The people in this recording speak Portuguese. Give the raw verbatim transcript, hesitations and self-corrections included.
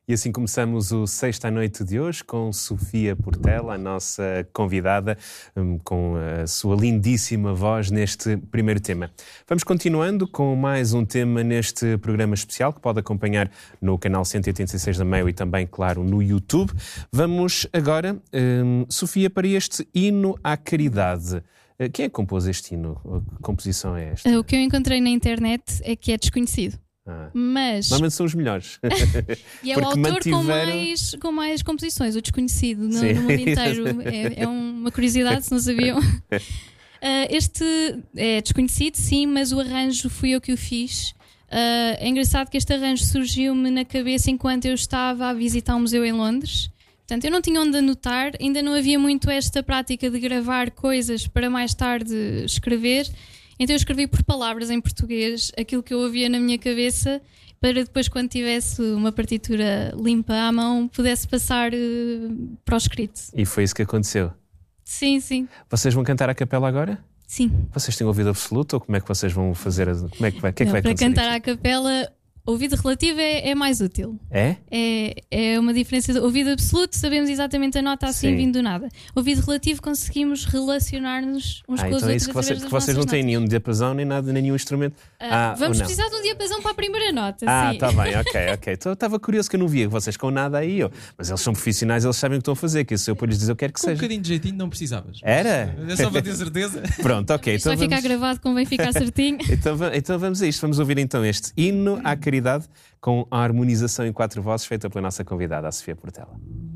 E assim começamos o Sexta à Noite de hoje com Sofia Portela, a nossa convidada, com a sua lindíssima voz neste primeiro tema. Vamos continuando com mais um tema neste programa especial que pode acompanhar no canal cento e oitenta e seis da Meio e também, claro, no YouTube. Vamos agora, hum, Sofia, para este hino à caridade. Quem é que compôs este hino? Que composição é esta? O que eu encontrei na internet é que é desconhecido. Ah. Mas... Normalmente são os melhores. E é o autor mantiveram... com, mais, com mais composições, o desconhecido no, no mundo inteiro. É, é uma curiosidade, se não sabiam. Uh, este é desconhecido, sim, mas o arranjo fui eu que o fiz. Uh, é engraçado que este arranjo surgiu-me na cabeça enquanto eu estava a visitar um museu em Londres. Portanto, eu não tinha onde anotar, ainda não havia muito esta prática de gravar coisas para mais tarde escrever. Então eu escrevi por palavras em português aquilo que eu ouvia na minha cabeça, para depois, quando tivesse uma partitura limpa à mão, pudesse passar uh, para o escrito. E foi isso que aconteceu? Sim, sim. Vocês vão cantar a capela agora? Sim. Vocês têm ouvido absoluto ou como é que vocês vão fazer? Como é que vai, que é que não, vai para acontecer cantar aqui? a capela... Ouvido relativo é, é mais útil. É? é? É uma diferença. De ouvido absoluto, sabemos exatamente a nota assim, Sim. vindo do nada. Ouvido relativo, conseguimos relacionar-nos uns ah, com então os é outros. isso que vocês, que vocês não notas. têm nenhum diapasão, nem nada, nem nenhum instrumento. Ah, ah, vamos não. precisar de um diapasão para a primeira nota. Ah, sim. está bem, ok, ok. Então, eu estava curioso que eu não via vocês com nada aí. Eu. Mas eles são profissionais, eles sabem o que estão a fazer. Que isso eu para lhes dizer, eu quero que com seja. um bocadinho de jeitinho não precisavas. Era? É só para ter certeza. Pronto, ok. Isto Então vai vamos... ficar gravado, convém ficar certinho. então, então vamos a isto. Vamos ouvir então este hino à caridade com a harmonização em quatro vozes feita pela nossa convidada, a Sofia Portela.